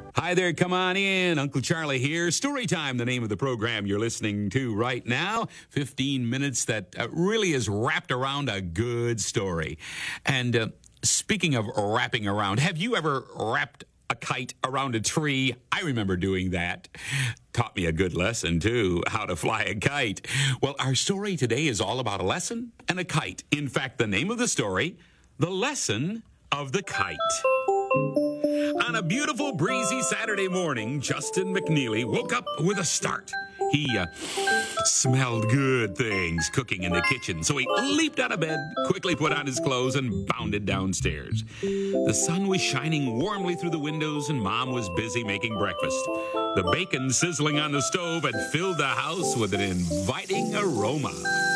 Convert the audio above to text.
Hi there, come on in. Uncle Charlie here. Story Time, the name of the program you're listening to right now. 15 minutes that really is wrapped around a good story. And speaking of wrapping around, have you ever wrapped a kite around a tree? I remember doing that. Taught me a good lesson, too, how to fly a kite. Well, our story today is all about a lesson and a kite. In fact, the name of the story, The Lesson of the Kite. On a beautiful, breezy Saturday morning, Justin McNeely woke up with a start. He smelled good things cooking in the kitchen, so he leaped out of bed, quickly put on his clothes, and bounded downstairs. The sun was shining warmly through the windows, and Mom was busy making breakfast. The bacon sizzling on the stove had filled the house with an inviting aroma.